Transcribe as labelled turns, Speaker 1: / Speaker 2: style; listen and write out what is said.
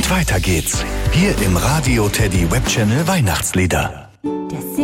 Speaker 1: Und weiter geht's. Hier im Radio Teddy Webchannel Weihnachtslieder.